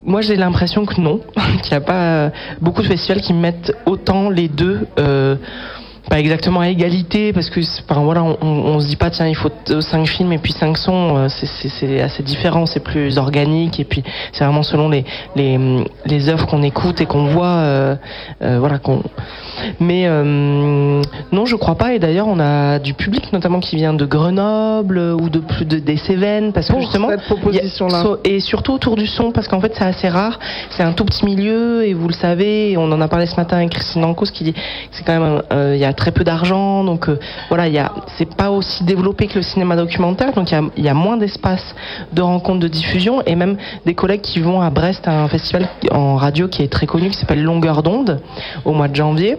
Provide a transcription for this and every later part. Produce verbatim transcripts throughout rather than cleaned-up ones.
moi j'ai l'impression que non, qu'il n'y a pas beaucoup de festivals qui mettent autant les deux. Euh, Pas exactement à égalité, parce que enfin, voilà, on, on se dit pas tiens il faut cinq films et puis cinq sons, c'est, c'est, c'est assez différent, c'est plus organique et puis c'est vraiment selon les les, les œuvres qu'on écoute et qu'on voit, euh, euh, voilà qu'on. Mais euh, non, je crois pas. Et d'ailleurs, on a du public notamment qui vient de Grenoble ou de plus de des Cévennes, parce que pour justement cette proposition-là. A, et surtout autour du son, parce qu'en fait c'est assez rare. C'est un tout petit milieu et vous le savez. On en a parlé ce matin avec Christine Dancos qui dit que c'est quand même il euh, y a très peu d'argent, donc euh, voilà, il y a c'est pas aussi développé que le cinéma documentaire, donc il y a il y a moins d'espace de rencontre, de diffusion, et même des collègues qui vont à Brest à un festival en radio qui est très connu qui s'appelle Longueur d'onde au mois de janvier.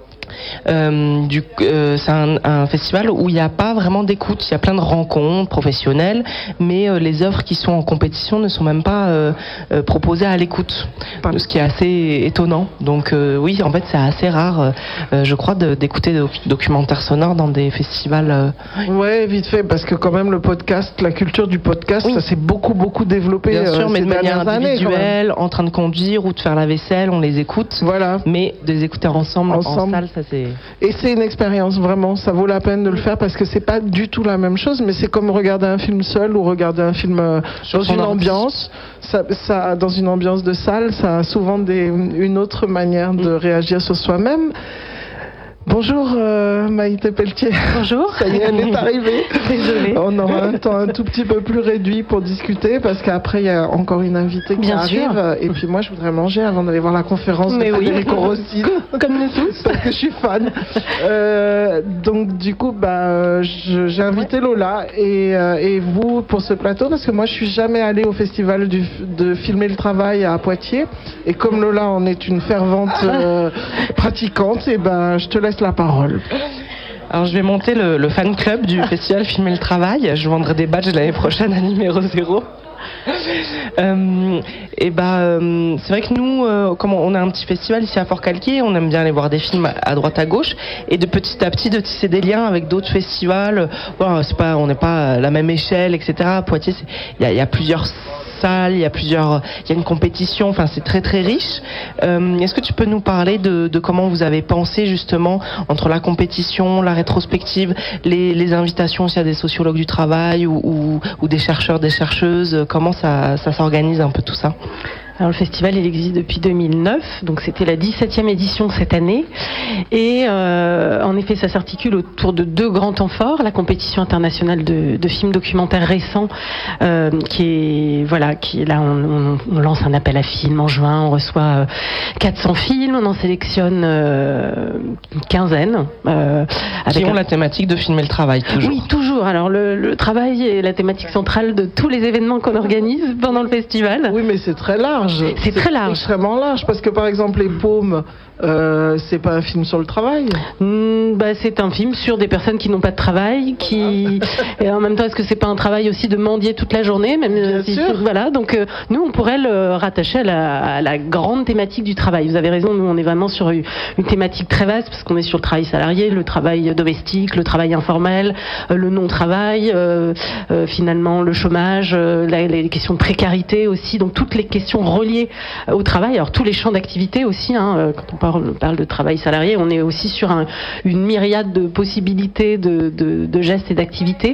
Euh, du, euh, c'est un, un festival où il n'y a pas vraiment d'écoute, il y a plein de rencontres professionnelles, mais euh, les œuvres qui sont en compétition ne sont même pas euh, euh, proposées à l'écoute, ce qui est assez étonnant. Donc euh, oui, en fait c'est assez rare, euh, je crois, de, d'écouter des doc- documentaires sonores dans des festivals. Euh... Ouais, vite fait, parce que quand même le podcast, la culture du podcast, oui. ça s'est beaucoup beaucoup développé. Bien sûr, euh, mais de manière individuelle, années, en train de conduire ou de faire la vaisselle, on les écoute. Voilà. Mais de les écouter ensemble, ensemble. en salle, ça c'est. Et c'est une expérience, vraiment, ça vaut la peine de le faire parce que c'est pas du tout la même chose, mais c'est comme regarder un film seul ou regarder un film euh, dans une ambiance. Ça, ça, dans une ambiance de salle, ça a souvent des, une autre manière de réagir sur soi-même. Bonjour euh, Maïté Pelletier. Bonjour. Ça y est, elle est arrivée. Désolée. On aura un temps un tout petit peu plus réduit pour discuter parce qu'après il y a encore une invitée qui Bien arrive. Sûr. Et puis moi je voudrais manger avant d'aller voir la conférence Mais de oui. Federico Rossi. Comme nous tous. Parce que je suis fan. Euh, donc du coup bah, je, j'ai invité Lola et, euh, et vous pour ce plateau parce que moi je suis jamais allée au festival du, de Filmer le Travail à Poitiers. Et comme Lola en est une fervente euh, pratiquante, et ben je te laisse la parole. Alors je vais monter le, le fan club du festival Filmer le Travail. Je vendrai des badges l'année prochaine à numéro zéro. Euh, et bah, euh, c'est vrai que nous, euh, comme on a un petit festival ici à Fort-Calquier, on aime bien aller voir des films à droite à gauche et de petit à petit de tisser des liens avec d'autres festivals. Voilà, c'est pas, on n'est pas à la même échelle, et cetera. À Poitiers, il y, y a plusieurs salles, il y a plusieurs, il y a une compétition. Enfin, c'est très très riche. Euh, est-ce que tu peux nous parler de, de comment vous avez pensé justement entre la compétition, la rétrospective, les, les invitations aussi à des sociologues du travail ou, ou, ou des chercheurs, des chercheuses? Comment ça, ça s'organise un peu tout ça? Alors le festival il existe depuis deux mille neuf, donc c'était la dix-septième édition cette année et euh, en effet ça s'articule autour de deux grands temps forts, la compétition internationale de, de films documentaires récents euh, qui est voilà qui est là on, on, on lance un appel à films en juin, on reçoit euh, quatre cents films, on en sélectionne euh, une quinzaine euh, avec qui ont un... la thématique de filmer le travail toujours. Oui toujours, alors le, le travail est la thématique centrale de tous les événements qu'on organise pendant le festival. Oui mais c'est très large. C'est, c'est très large. Extrêmement large, parce que par exemple, Les Paumes, euh, c'est pas un film sur le travail mmh, bah, c'est un film sur des personnes qui n'ont pas de travail, qui... et en même temps, est-ce que c'est pas un travail aussi de mendier toute la journée même Bien si, sûr. Voilà, donc euh, nous, on pourrait le rattacher à la, à la grande thématique du travail. Vous avez raison, nous, on est vraiment sur une, une thématique très vaste, parce qu'on est sur le travail salarié, le travail domestique, le travail informel, euh, le non-travail, euh, euh, finalement, le chômage, euh, la, les questions de précarité aussi, donc toutes les questions reliées au travail, alors tous les champs d'activité aussi, hein, quand on parle, on parle de travail salarié, on est aussi sur un, une myriade de possibilités de, de, de gestes et d'activités.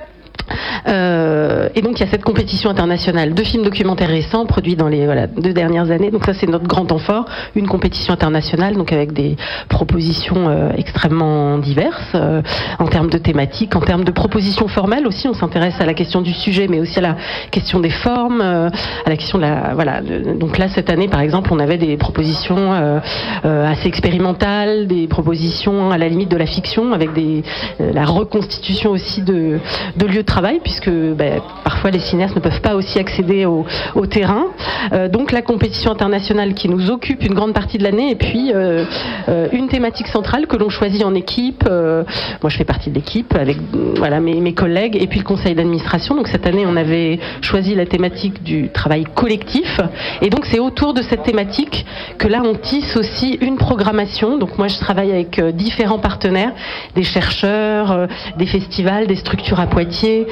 Euh, et donc il y a cette compétition internationale de films documentaires récents produits dans les voilà, deux dernières années, donc ça c'est notre grand temps fort, une compétition internationale donc avec des propositions euh, extrêmement diverses euh, en termes de thématiques, en termes de propositions formelles aussi, on s'intéresse à la question du sujet mais aussi à la question des formes, euh, à la question de la voilà, de, donc là cette année par exemple on avait des propositions euh, euh, assez expérimentales, des propositions à la limite de la fiction avec des, euh, la reconstitution aussi de, de lieux de travail, puisque ben, parfois les cinéastes ne peuvent pas aussi accéder au, au terrain. Euh, donc la compétition internationale qui nous occupe une grande partie de l'année, et puis euh, euh, une thématique centrale que l'on choisit en équipe. Euh, moi je fais partie de l'équipe avec voilà, mes, mes collègues, et puis le conseil d'administration. Donc cette année on avait choisi la thématique du travail collectif, et donc c'est autour de cette thématique que là on tisse aussi une programmation. Donc moi je travaille avec euh, différents partenaires, des chercheurs, euh, des festivals, des structures à Poitiers, années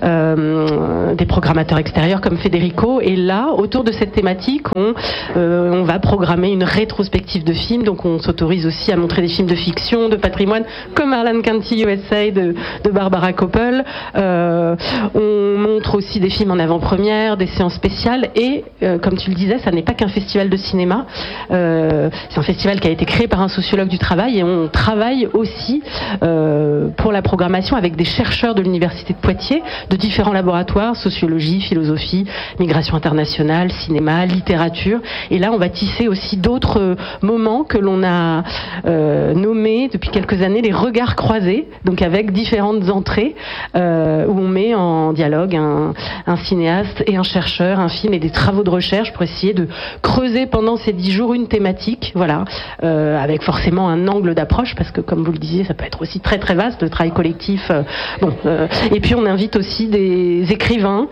euh, des programmateurs extérieurs comme Federico. Et là, autour de cette thématique, on, euh, on va programmer une rétrospective de films. Donc on s'autorise aussi à montrer des films de fiction, de patrimoine, comme Harlan County U S A de, de Barbara Koppel. Euh, on montre aussi des films en avant-première, des séances spéciales. Et euh, comme tu le disais, ça n'est pas qu'un festival de cinéma. Euh, c'est un festival qui a été créé par un sociologue du travail et on travaille aussi euh, pour la programmation avec des chercheurs de l'université de Poitiers, de différents laboratoires, sociologie, philosophie, migration internationale, cinéma, littérature. Et là, on va tisser aussi d'autres moments que l'on a euh, nommés depuis quelques années les regards croisés, donc avec différentes entrées euh, où on met en dialogue un, un cinéaste et un chercheur, un film et des travaux de recherche pour essayer de creuser pendant ces dix jours une thématique, voilà, euh, avec forcément un angle d'approche, parce que comme vous le disiez, ça peut être aussi très très vaste, le travail collectif. Euh, bon, euh, et puis on invite aussi des écrivains.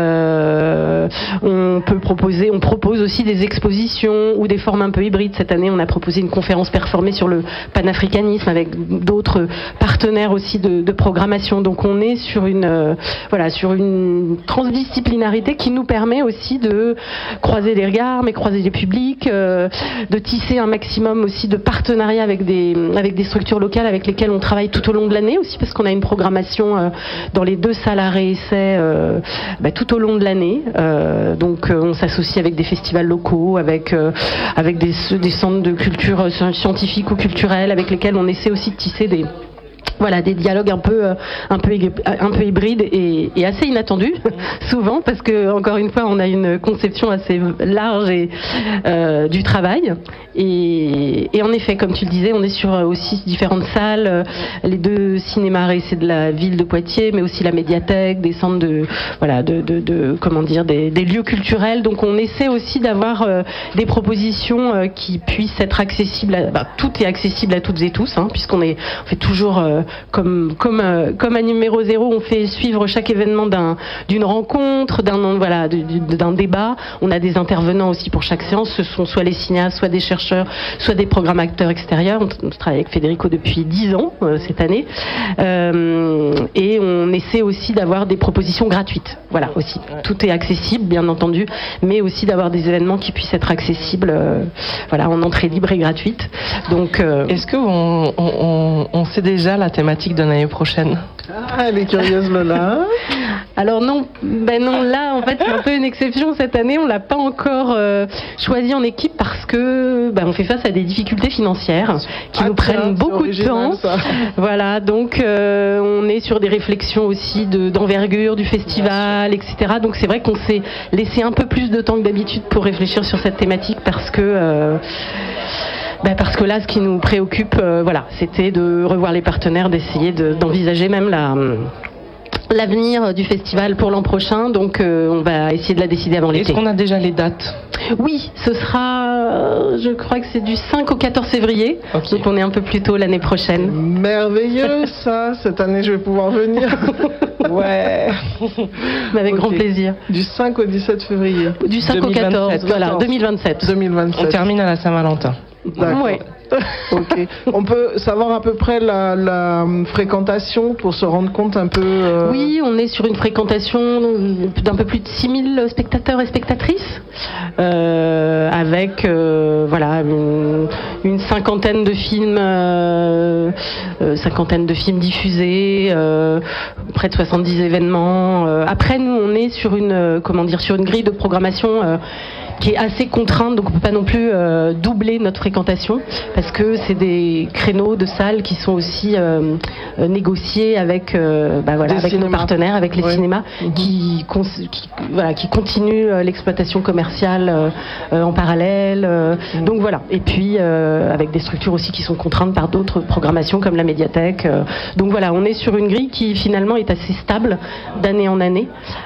Euh, on peut proposer, on propose aussi des expositions ou des formes un peu hybrides. Cette année, on a proposé une conférence performée sur le panafricanisme avec d'autres partenaires aussi de, de programmation. Donc on est sur une, euh, voilà, sur une transdisciplinarité qui nous permet aussi de croiser les regards, mais croiser les publics, euh, de tisser un maximum aussi de partenariats avec des, avec des structures locales avec lesquelles on travaille tout au long de l'année aussi, parce qu'on a une programmation euh, dans les deux salles arrêt essai euh, bah, tout au long de l'année. Euh, donc euh, on s'associe avec des festivals locaux, avec, euh, avec des, des centres de culture scientifique ou culturelle, avec lesquels on essaie aussi de tisser des Voilà, des dialogues un peu, un peu, un peu hybrides et, et assez inattendus, souvent, parce que, encore une fois, on a une conception assez large et, euh, du travail. Et, et en effet, comme tu le disais, on est sur aussi différentes salles, les deux cinémas c'est de la ville de Poitiers, mais aussi la médiathèque, des centres de, voilà, de, de, de comment dire, des, des lieux culturels. Donc on essaie aussi d'avoir euh, des propositions euh, qui puissent être accessibles, à, bah, tout est accessible à toutes et tous, hein, puisqu'on est, on fait toujours euh, Comme, comme, euh, comme à numéro zéro, on fait suivre chaque événement d'un, d'une rencontre, d'un, voilà, d'un débat. On a des intervenants aussi pour chaque séance. Ce sont soit les cinéastes, soit des chercheurs, soit des programmateurs extérieurs. On, on travaille avec Federico depuis dix ans euh, cette année. Euh, et on essaie aussi d'avoir des propositions gratuites. Voilà, aussi. Tout est accessible, bien entendu, mais aussi d'avoir des événements qui puissent être accessibles euh, voilà, en entrée libre et gratuite. Donc, euh, est-ce qu'on on, on, on sait déjà la thématique de l'année prochaine? Ah, elle est curieuse, Lola. Alors non, ben non, là en fait c'est un peu une exception cette année, on l'a pas encore euh, choisi en équipe parce que ben, on fait face à des difficultés financières qui ah, nous tiens, prennent beaucoup de temps. Ça. Voilà, donc euh, on est sur des réflexions aussi de, d'envergure du festival, et cetera. Donc c'est vrai qu'on s'est laissé un peu plus de temps que d'habitude pour réfléchir sur cette thématique parce que euh, Ben parce que là, ce qui nous préoccupe, euh, voilà, c'était de revoir les partenaires, d'essayer de, d'envisager même la, l'avenir du festival pour l'an prochain. Donc, euh, on va essayer de la décider avant l'été. Est-ce qu'on a déjà les dates? Oui, ce sera, euh, je crois que c'est du cinq au quatorze février. Okay. Donc, on est un peu plus tôt l'année prochaine. Merveilleux, ça. Cette année, je vais pouvoir venir. Ouais. Mais avec okay. grand plaisir. Du cinq au dix-sept février. Du cinq au quatorze, voilà, deux mille vingt-sept. deux mille vingt-sept. On termine à la Saint-Valentin. D'accord. Ouais. Ok. On peut savoir à peu près la, la fréquentation pour se rendre compte un peu. Euh... Oui, on est sur une fréquentation d'un peu plus de six mille spectateurs et spectatrices, euh, avec euh, voilà une, une cinquantaine de films, euh, euh, cinquantaine de films diffusés, euh, près de soixante-dix événements. Euh, après, nous, on est sur une euh, comment dire sur une grille de programmation. Euh, qui est assez contrainte, donc on peut pas non plus euh, doubler notre fréquentation parce que c'est des créneaux de salles qui sont aussi euh, euh, négociés avec, euh, bah voilà, avec nos partenaires, avec les ouais. cinémas mmh. qui, cons- qui, voilà, qui continuent euh, l'exploitation commerciale euh, euh, en parallèle. Euh, mmh. Donc voilà. Et puis euh, avec des structures aussi qui sont contraintes par d'autres programmations comme la médiathèque. Euh, donc voilà, on est sur une grille qui finalement est assez stable d'année en année.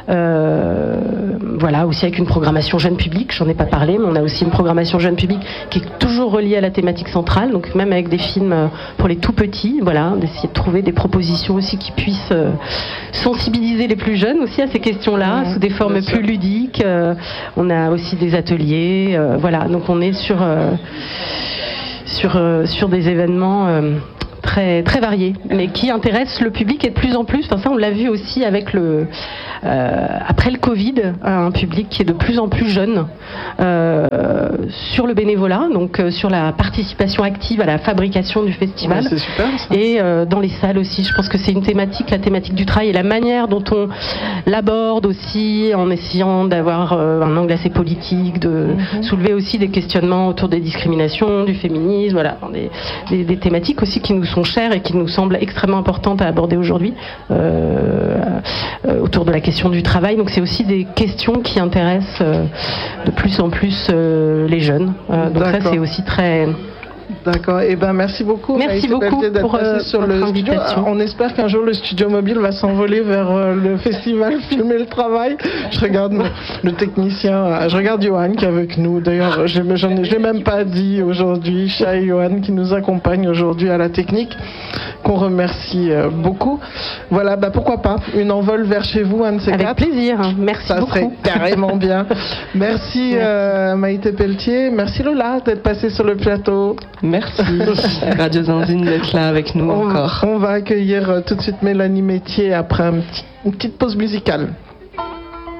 Euh, voilà, aussi avec une programmation jeune public. J'en ai pas parlé, mais on a aussi une programmation jeune public qui est toujours reliée à la thématique centrale, donc même avec des films pour les tout petits, voilà, d'essayer de trouver des propositions aussi qui puissent euh, sensibiliser les plus jeunes aussi à ces questions-là, mmh, sous des formes plus ludiques. Euh, on a aussi des ateliers, euh, voilà, donc on est sur, euh, sur, euh, sur des événements euh, très très variés, mais qui intéressent le public et de plus en plus. Enfin ça, on l'a vu aussi avec le euh, après le Covid, un public qui est de plus en plus jeune euh, sur le bénévolat, donc euh, sur la participation active à la fabrication du festival. Ouais, c'est super, ça. Et euh, dans les salles aussi. Je pense que c'est une thématique, la thématique du travail et la manière dont on l'aborde aussi, en essayant d'avoir euh, un angle assez politique, de mm-hmm. soulever aussi des questionnements autour des discriminations, du féminisme, voilà, des, des, des thématiques aussi qui nous sont chères et qui nous semblent extrêmement importantes à aborder aujourd'hui euh, euh, autour de la question du travail. Donc c'est aussi des questions qui intéressent euh, de plus en plus euh, les jeunes. Euh, donc ça c'est aussi très... D'accord, et eh ben merci beaucoup. Merci beaucoup pour euh, sur votre le invitation. Studio. On espère qu'un jour le studio mobile va s'envoler vers euh, le festival Filmer le Travail. Je regarde le, le technicien, je regarde Johan qui est avec nous. D'ailleurs, je ne l'ai même pas dit aujourd'hui. Chat et Johan qui nous accompagnent aujourd'hui à la technique, qu'on remercie euh, beaucoup. Voilà, bah pourquoi pas une envol vers chez vous, un de ces Avec quatre. plaisir. Merci Ça beaucoup. serait carrément bien. Merci, merci. Euh, Maïté Pelletier. Merci Lola d'être passée sur le plateau. Merci Radio Zinzine d'être là avec nous on, encore. On va accueillir tout de suite Mélanie Métier après un petit, une petite pause musicale.